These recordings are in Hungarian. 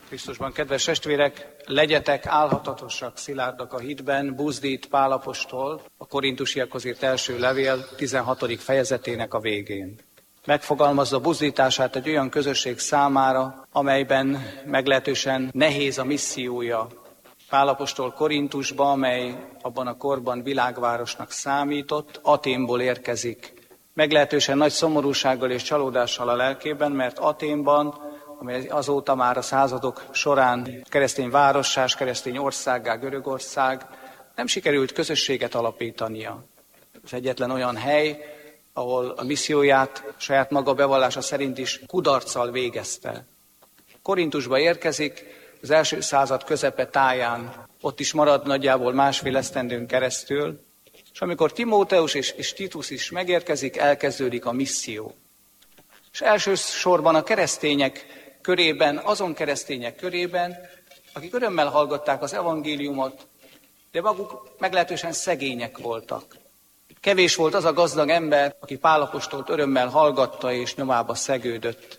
Krisztusban, kedves testvérek, legyetek álhatatosak, szilárdak a hitben, buzdít Pál apostol a korintusiakhoz írt első levél 16. fejezetének a végén. Megfogalmazza buzdítását egy olyan közösség számára, amelyben meglehetősen nehéz a missziója. Pál apostol Korintusba, amely abban a korban világvárosnak számított, Athénból érkezik. Meglehetősen nagy szomorúsággal és csalódással a lelkében, mert Athénban, amely azóta már a századok során keresztény várossá, keresztény országgá, Görögország, nem sikerült közösséget alapítania. Ez egyetlen olyan hely, ahol a misszióját saját maga bevallása szerint is kudarccal végezte. Korintusba érkezik, az első század közepe táján, ott is marad nagyjából másfél esztendőn keresztül, és amikor Timóteus és Titus is megérkezik, elkezdődik a misszió. És elsősorban a keresztények körében, azon keresztények körében, akik örömmel hallgatták az evangéliumot, de maguk meglehetősen szegények voltak. Kevés volt az a gazdag ember, aki Pál apostolt örömmel hallgatta és nyomába szegődött.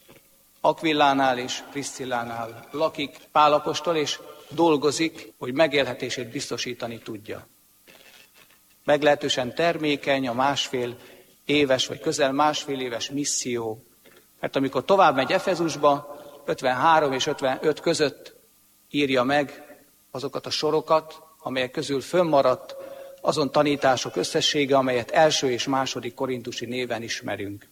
Akvillánál és Priszcillánál lakik Pál apostol, és dolgozik, hogy megélhetését biztosítani tudja. Meglehetősen termékeny a másfél éves, vagy közel másfél éves misszió, mert amikor tovább megy Efezusba, 53 és 55 között írja meg azokat a sorokat, amelyek közül fönnmaradt azon tanítások összessége, amelyet első és második korintusi néven ismerünk.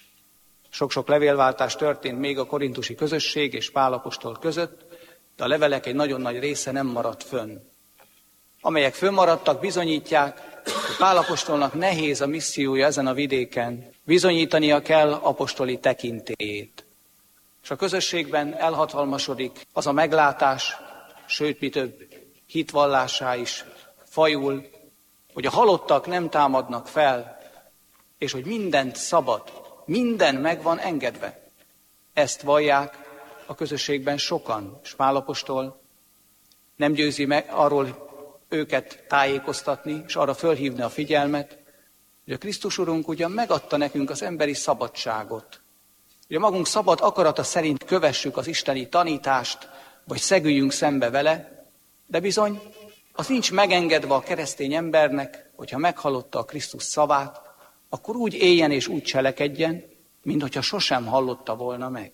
Sok-sok levélváltás történt még a korintusi közösség és Pál apostol között, de a levelek egy nagyon nagy része nem maradt fönn. Amelyek fönnmaradtak, bizonyítják, hogy Pál apostolnak nehéz a missziója ezen a vidéken. Bizonyítania kell apostoli tekintélyét. És a közösségben elhatalmasodik az a meglátás, sőt, mi több, hitvallásá is fajul, hogy a halottak nem támadnak fel, és hogy mindent szabad, minden meg van engedve. Ezt vallják a közösségben sokan, és Pál apostol nem győzi meg arról őket tájékoztatni, és arra fölhívni a figyelmet, hogy a Krisztus Urunk ugyan megadta nekünk az emberi szabadságot, hogy a magunk szabad akarata szerint kövessük az isteni tanítást, vagy szegüljünk szembe vele, de bizony az nincs megengedve a keresztény embernek, hogyha meghallotta a Krisztus szavát, akkor úgy éljen és úgy cselekedjen, minthogyha sosem hallotta volna meg.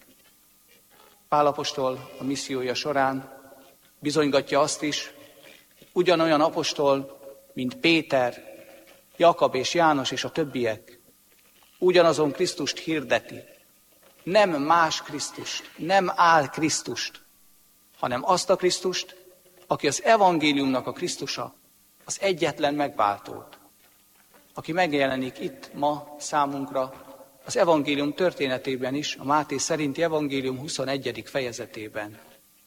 Pál apostol a missziója során bizonygatja azt is, ugyanolyan apostol, mint Péter, Jakab és János és a többiek, ugyanazon Krisztust hirdeti. Nem más Krisztust, nem áll Krisztust, hanem azt a Krisztust, aki az evangéliumnak a Krisztusa, az egyetlen megváltót, aki megjelenik itt ma számunkra az evangélium történetében is, a Máté szerinti evangélium 21. fejezetében.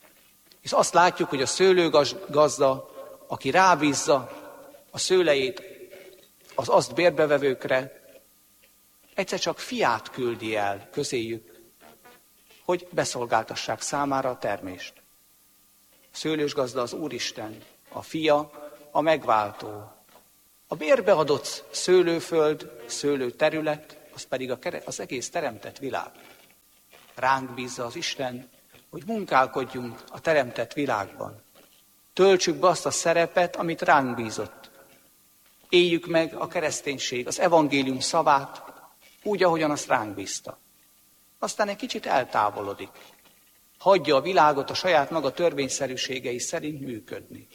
És azt látjuk, hogy a szőlőgazda, aki rábízza a szőlejét az azt bérbevevőkre, egyszer csak fiát küldi el közéjük, hogy beszolgáltassák számára a termést. A szőlősgazda az Úristen, a fia a megváltó. A bérbeadott szőlőföld, szőlőterület, az pedig az egész teremtett világ. Ránk bízza az Isten, hogy munkálkodjunk a teremtett világban. Töltsük be azt a szerepet, amit ránk bízott. Éljük meg a kereszténység, az evangélium szavát, úgy, ahogyan azt ránk bízta. Aztán egy kicsit eltávolodik. Hagyja a világot a saját maga törvényszerűségei szerint működni.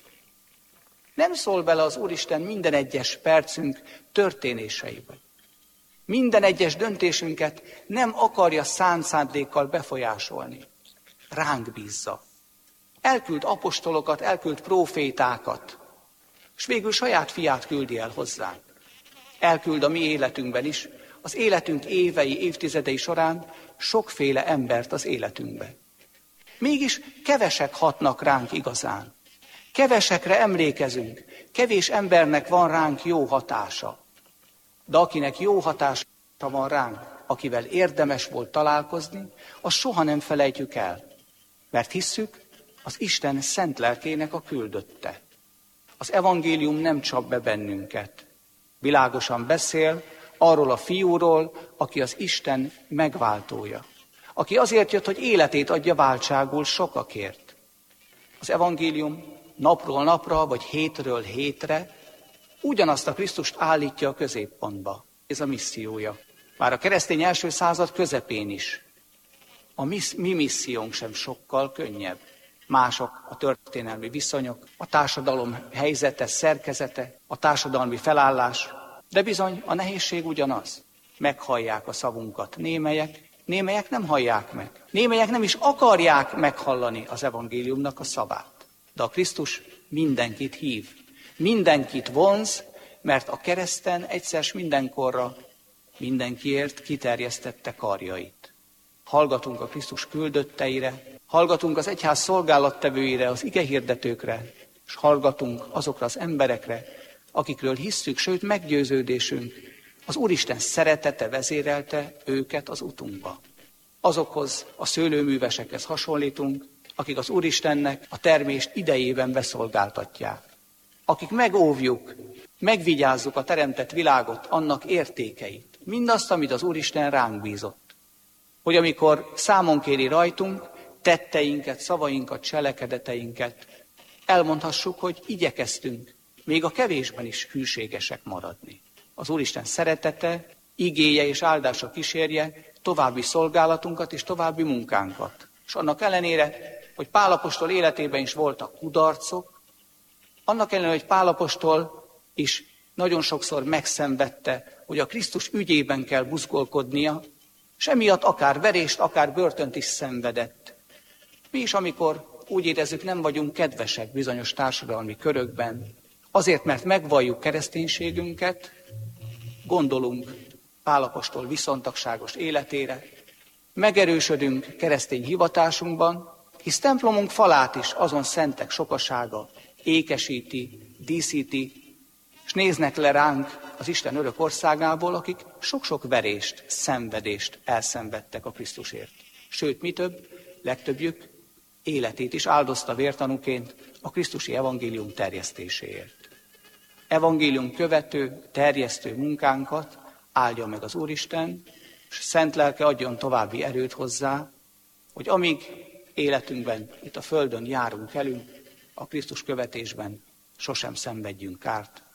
Nem szól bele az Úristen minden egyes percünk történéseibe. Minden egyes döntésünket nem akarja szánt szándékkal befolyásolni. Ránk bízza. Elküld apostolokat, elküld prófétákat, és végül saját fiát küldi el hozzánk. Elküld a mi életünkben is, az életünk évei, évtizedei során sokféle embert az életünkbe. Mégis kevesek hatnak ránk igazán. Kevesekre emlékezünk, kevés embernek van ránk jó hatása. De akinek jó hatása van ránk, akivel érdemes volt találkozni, azt soha nem felejtjük el. Mert hisszük, az Isten szent lelkének a küldötte. Az evangélium nem csap be bennünket. Világosan beszél arról a fiúról, aki az Isten megváltója. aki azért jött, hogy életét adja váltságul sokakért. Az evangélium napról napra, vagy hétről hétre ugyanazt a Krisztust állítja a középpontba. Ez a missziója. Már a keresztény első század közepén is. A mi missziónk sem sokkal könnyebb. Mások a történelmi viszonyok, a társadalom helyzete, szerkezete, a társadalmi felállás, de bizony a nehézség ugyanaz. Meghallják a szavunkat némelyek nem hallják meg. Némelyek nem is akarják meghallani az evangéliumnak a szavát. De a Krisztus mindenkit hív, mindenkit vonz, mert a kereszten egyszer s mindenkorra mindenkiért kiterjesztette karjait. Hallgatunk a Krisztus küldötteire, hallgatunk az egyház szolgálattevőire, az igehirdetőkre, és hallgatunk azokra az emberekre, akikről hisszük, sőt meggyőződésünk, az Úristen szeretete vezérelte őket az utunkba. Azokhoz a szőlőművesekhez hasonlítunk, akik az Úristennek a termést idejében beszolgáltatják. Akik megóvjuk, megvigyázzuk a teremtett világot, annak értékeit, mindazt, amit az Úristen ránk bízott. Hogy amikor számon kéri rajtunk, tetteinket, szavainkat, cselekedeteinket, elmondhassuk, hogy igyekeztünk még a kevésben is hűségesek maradni. Az Úristen szeretete, igéje és áldása kísérje további szolgálatunkat és további munkánkat. És annak ellenére, hogy Pál apostol életében is voltak kudarcok, annak ellenére, hogy Pál apostol is nagyon sokszor megszenvedte, hogy a Krisztus ügyében kell buzgolkodnia, és emiatt akár verést, akár börtönt is szenvedett. Mi is, amikor úgy érezzük, nem vagyunk kedvesek bizonyos társadalmi körökben, azért, mert megvalljuk kereszténységünket, gondolunk Pál apostol viszontagságos életére, megerősödünk keresztény hivatásunkban, hisz templomunk falát is azon szentek sokasága ékesíti, díszíti, és néznek le ránk az Isten örök országából, akik sok-sok verést, szenvedést elszenvedtek a Krisztusért. Sőt, mi több, legtöbbjük életét is áldozta vértanúként a krisztusi evangélium terjesztéséért. Evangélium követő, terjesztő munkánkat áldja meg az Úristen, és szent lelke adjon további erőt hozzá, hogy amíg életünkben itt a földön járunk elünk, a Krisztus követésben sosem szenvedjünk kárt.